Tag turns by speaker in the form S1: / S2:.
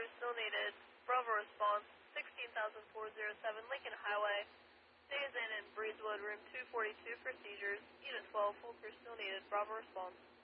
S1: crew still needed. Bravo response, 16,407 Lincoln Highway. Stays in Breezewood, room 242 for seizures. Unit 12, full crew still needed. Bravo response.